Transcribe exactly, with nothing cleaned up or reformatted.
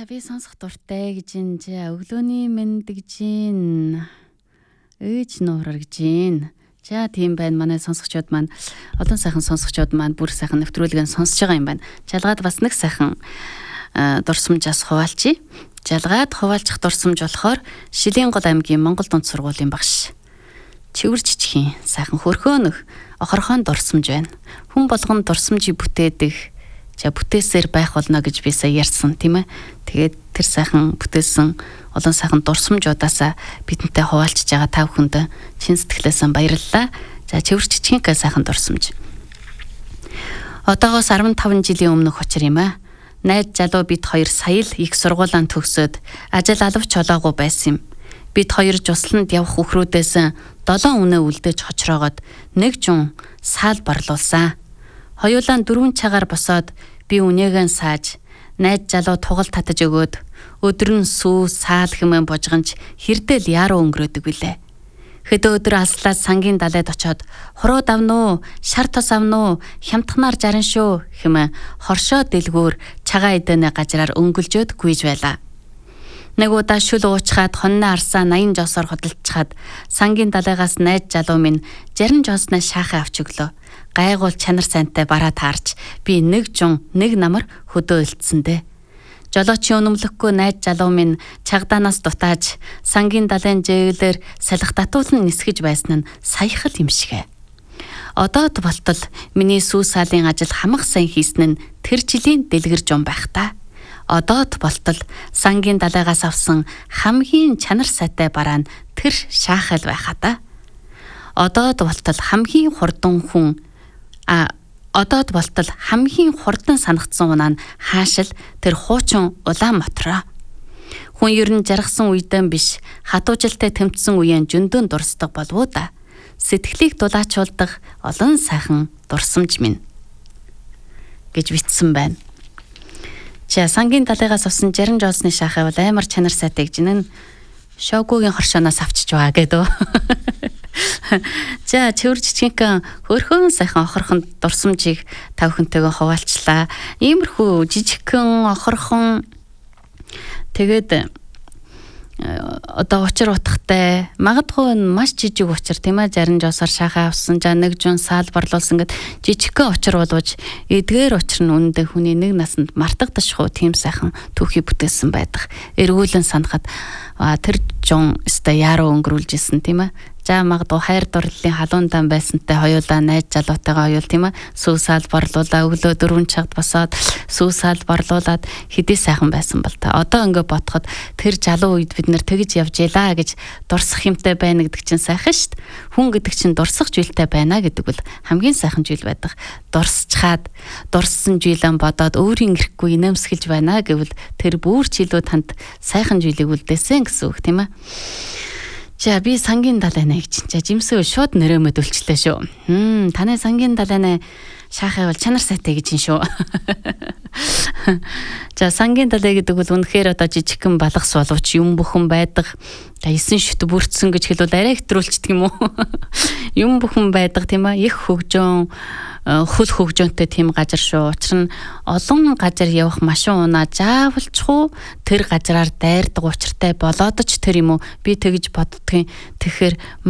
би сонсох дуртай гэж ин за өглөөний мэнд гэж ин ээж нуурар гэж ин. За тийм байна манай сонсогчдод маань олон сайхан сонсогчдод маань бүр сайхан нэвтрүүлгийг сонсож байгаа юм байна. Жалгаад бас нэг сайхан дурсамжаас хуваалчи. Жалгаад хуваалцах дурсамж болохоор Шилэнгол аймгийн Монгол дунд сургуулийн багш Чивэр жижигхийн сайхан хөрхөөнөх охорхон дурсамж байна. Хүн болгон дурсамжийг бүтээдэг за бүтээсээр байх болно гэж би сая ярьсан тийм ээ. Тэгээд тэр сайхан бүтээсэн олон сайхан дурсамжуудаасаа бидэнтэй хуваалцж байгаа та бүхэнд чин сэтгэлээс баярлалаа. За Чивэр жижигхийн сайхан дурсамж. Одоогоос арван таван жилийн өмнөх учир юм аа. Найз залуу бид хоёр сая л их сургуулиан төгсөөд ажил алавч олоогүй байсан юм. Бид хоёр жусланд явах үхрүүдээс долоон үнэ үлдээж хочроогоод нэг жун саал барлуулсан. Хоёулаа дөрвөн цагаар босоод би үнээгэн сааж найз залуу тугал татаж өгөөд өдөр нь сүү саал хэмээн бужганч хэрдэл яруу өнгөрөөдөг билээ. Хэдэн өдөр алслаад сангийн далайд очоод хуруу давнуу, шар тос авнуу, хямдхнаар жаран шүү хэмээн хоршоо дэлгүүр цагаан эдэнэ гажраар өнгөлжөөд гүйж байлаа. Нэг удаа шүл уучхаад хонноо арсаа наян жосоор хөдөлчихад сангийн далайгаас найз залуу минь жаран жоосноо шаахаа авч өглөө. Гайгуул чанар сайнтай бараа таарч би нэг жун нэг намар хөдөө илтсэндээ. Жолоочийн үнэмлэхгүй найз залуу минь чагдаанаас дутааж сангийн далайн жиглэр салхи татуулан нисгэж байсан нь саяхал юм шигэ. Одоод болтол миний сүү саалын ажил хамаг сайн хийсэн нь тэр жилийн дэлгэр жун байх та. Одоод болтол сангийн далайгаас авсан хамгийн чанар сайтай бараа нь тэр шаахал байхаа та. Одоод болтол хамгийн хурдан хүн а одоод болтол хамгийн хурдан санагдсан унаа нь хаашил тэр хуучин улаан мотороо. Хүн ер нь жаргасан үедэн биш хатуужилтай тэмцсэн үеийн жөндөн дурсдаг болов уу да. Сэтгэлийг дулаачуулдаг олон сайхан дурсамж минь гэж бичсэн байна. За сангийн далайгаас авсан жаран жоосны шаахаа бол амар чанар сайтай гэж нэн шоугогийн хоршооноос авчиж байгаа гэдэг. За Чивэр жижигхэн хөрхөн сайхан охорхон дурсамжийг та бүхэнтэйгээ хуваалцлаа. Иймэрхүү жижигхэн охорхон тэгээд одоо учир утгатай магадгүй маш жижиг учир тийм ээ жаран жоосоор шахаа авсан за нэг жун саал барлуулсан гэд жижигхэн учир боловч эдгээр учир нь үнэндээ хүний нэг насанд мартагдашгүй тийм сайхан түүхий бүтээсэн байдаг. Эргүүлэн санахад тэр жун өстө яруу өнгөрүүлж исэн тийм ээ. За магадгүй хайр дурлалын халуундан байсантай хоёулаа найз залуутайгаа хоёул тийм ээ сүү саал барлуулаа өглөө дөрвөн цагт босоод сүү саал барлуулад хэдий сайхан байсан бол та одоо ингээ бодоход тэр залуу үед бид нэр тэгж явж ялаа гэж дурсах юмтай байна гэдэг чинь сайхан шүү дээ. Хүн гэдэг чинь дурсах зүйлтэй байна гэдэг бол хамгийн сайхан зүйл байдаг. Дурсчаад дурссан зүйлэн бодоод өөрийн ирэхгүй инээмсэглэж байна гэвэл тэр бүр ч илүү танд сайхан зүйлийг үлдээсэн гэсэн үг тийм ээ. За би сангийн далайнаа гэж. За жимсөө шууд нэрэмэд үлчлээ шүү. Хм таны сангийн далайнаа шаахаа бол чанар сайтай гэж юм шүү. За сангийн далай гэдэг бол үнэхээр одоо жижигхэн балгас боловч юм бүхэн байдаг. За эсэн шүт бүрдсэн гэж хэлвэл арай хэтрүүлчдэг юм уу? Юм бүхэн байдаг тийм ээ. Их хөгжөөн хөл хөгжөөнтэй тийм газар шүү. Учир нь олон газар явах машин унаа заавалчгүй тэр газараар дайрдаг учиртай болоод ч тэр юм уу би тэгж боддгийн тэгэхээр